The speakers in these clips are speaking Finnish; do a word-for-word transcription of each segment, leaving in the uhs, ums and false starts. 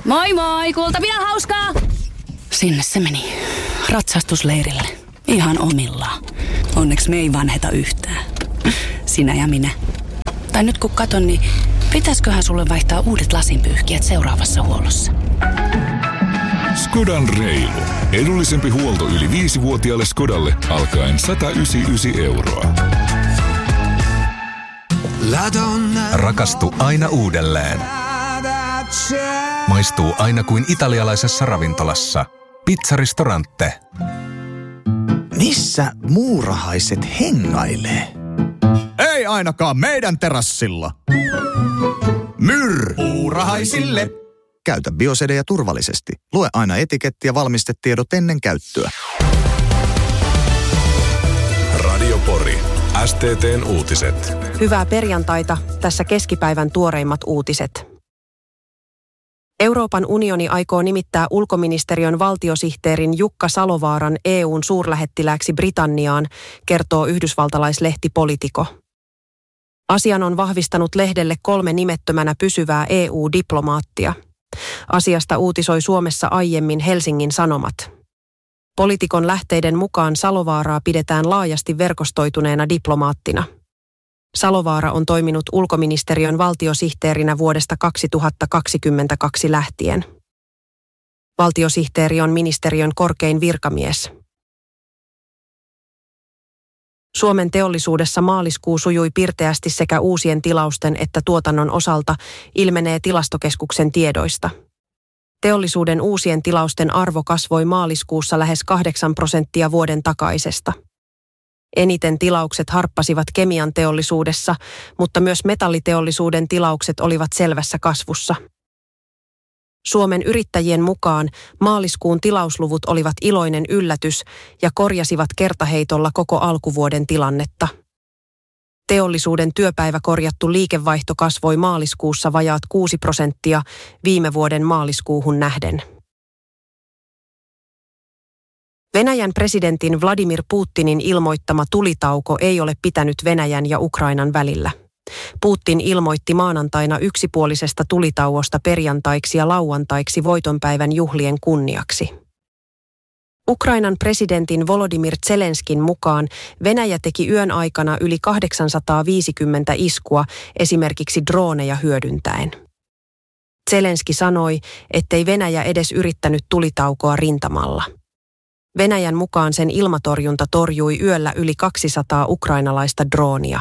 Moi moi, kuultavia hauskaa! Sinne se meni. Ratsastusleirille. Ihan omillaan. Onneksi me ei vanheta yhtään. Sinä ja minä. Tai nyt kun katon, niin pitäisköhän sulle vaihtaa uudet lasinpyyhkijät seuraavassa huollossa? Skodan reilu. Edullisempi huolto yli viisivuotiaalle Skodalle alkaen sata yhdeksänkymmentäyhdeksän euroa. Rakastu aina uudelleen. Maistuu aina kuin italialaisessa ravintolassa. Pizzaristorante. Missä muurahaiset hengailee? Ei ainakaan meidän terassilla. Myr! Muurahaisille! Käytä biosedejä turvallisesti. Lue aina etiketti ja valmistetiedot ennen käyttöä. Radio Pori. S T T:n uutiset. Hyvää perjantaita. Tässä keskipäivän tuoreimmat uutiset. Euroopan unioni aikoo nimittää ulkoministeriön valtiosihteerin Jukka Salovaaran E U:n suurlähettilääksi Britanniaan, kertoo yhdysvaltalaislehti Politico. Asian on vahvistanut lehdelle kolme nimettömänä pysyvää E U-diplomaattia. Asiasta uutisoi Suomessa aiemmin Helsingin Sanomat. Politikon lähteiden mukaan Salovaaraa pidetään laajasti verkostoituneena diplomaattina. Salovaara on toiminut ulkoministeriön valtiosihteerinä vuodesta kaksituhattakaksikymmentäkaksi lähtien. Valtiosihteeri on ministeriön korkein virkamies. Suomen teollisuudessa maaliskuu sujui pirteästi sekä uusien tilausten että tuotannon osalta, ilmenee Tilastokeskuksen tiedoista. Teollisuuden uusien tilausten arvo kasvoi maaliskuussa lähes kahdeksan prosenttia vuoden takaisesta. Eniten tilaukset harppasivat kemian teollisuudessa, mutta myös metalliteollisuuden tilaukset olivat selvässä kasvussa. Suomen yrittäjien mukaan maaliskuun tilausluvut olivat iloinen yllätys ja korjasivat kertaheitolla koko alkuvuoden tilannetta. Teollisuuden työpäiväkorjattu liikevaihto kasvoi maaliskuussa vajaat kuusi prosenttia viime vuoden maaliskuuhun nähden. Venäjän presidentin Vladimir Putinin ilmoittama tulitauko ei ole pitänyt Venäjän ja Ukrainan välillä. Putin ilmoitti maanantaina yksipuolisesta tulitauosta perjantaiksi ja lauantaiksi voitonpäivän juhlien kunniaksi. Ukrainan presidentin Volodymyr Zelenskin mukaan Venäjä teki yön aikana yli kahdeksansataaviisikymmentä iskua esimerkiksi drooneja hyödyntäen. Zelenski sanoi, ettei Venäjä edes yrittänyt tulitaukoa rintamalla. Venäjän mukaan sen ilmatorjunta torjui yöllä yli kaksisataa ukrainalaista droonia.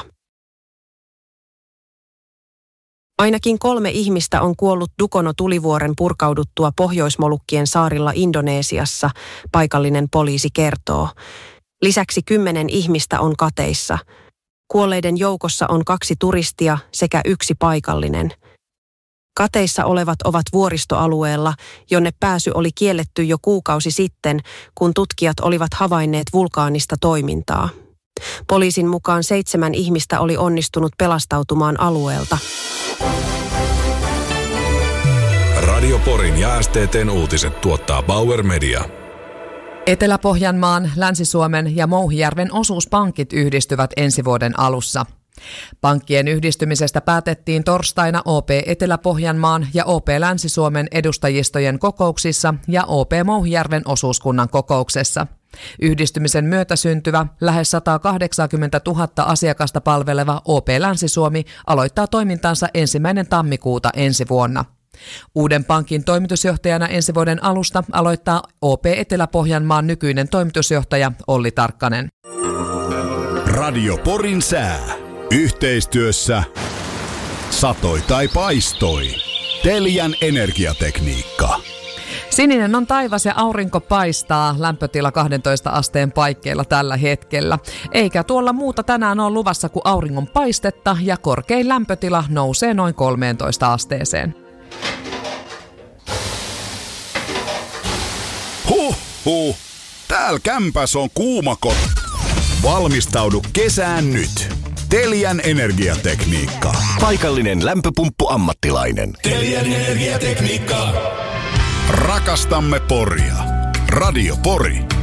Ainakin kolme ihmistä on kuollut Dukono-tulivuoren purkauduttua Pohjoismolukkien saarilla Indonesiassa, paikallinen poliisi kertoo. Lisäksi kymmenen ihmistä on kateissa. Kuolleiden joukossa on kaksi turistia sekä yksi paikallinen. Kateissa olevat ovat vuoristoalueella, jonne pääsy oli kielletty jo kuukausi sitten, kun tutkijat olivat havainneet vulkaanista toimintaa. Poliisin mukaan seitsemän ihmistä oli onnistunut pelastautumaan alueelta. Radio Porin ja S T T:n uutiset tuottaa Bauer Media. Etelä-Pohjanmaan, Länsi-Suomen ja Mouhijärven osuuspankit yhdistyvät ensi vuoden alussa. Pankkien yhdistymisestä päätettiin torstaina O P Etelä-Pohjanmaan ja O P Länsi-Suomen edustajistojen kokouksissa ja O P Mouhijärven osuuskunnan kokouksessa. Yhdistymisen myötä syntyvä lähes sata kahdeksankymmentätuhatta asiakasta palveleva O P Länsi-Suomi aloittaa toimintansa ensimmäinen tammikuuta ensi vuonna. Uuden pankin toimitusjohtajana ensi vuoden alusta aloittaa O P Etelä-Pohjanmaan nykyinen toimitusjohtaja Olli Tarkkanen. Radio Porin sää. Yhteistyössä satoi tai paistoi. Telian energiatekniikka. Sininen on taivas ja aurinko paistaa, lämpötila kaksitoista asteen paikkeilla tällä hetkellä. Eikä tuolla muuta tänään ole luvassa kuin auringon paistetta ja korkein lämpötila nousee noin kolmeentoista asteeseen. Huh, huh. Täällä kämpäs on kuumakot. Valmistaudu kesään nyt. Telian energiatekniikka. Paikallinen lämpöpumppu-ammattilainen. Telian energiatekniikka. Rakastamme Poria. Radio Pori.